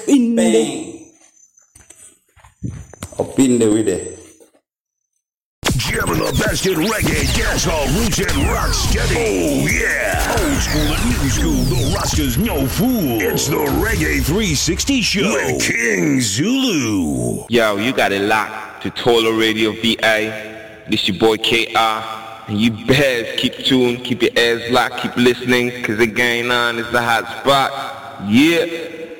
in there. Up in there with it. Jamming the best in reggae, dancehall, roots, and rock steady. Oh, yeah. Old school and new school, the Rastas no fool. It's the Reggae 360 Show with King Zulu. Yo, you got it locked to Tola Radio VA. This your boy KR. And you best keep tuned, keep your ears locked, keep listening, cause it going on, it's the hot spot. Yeah.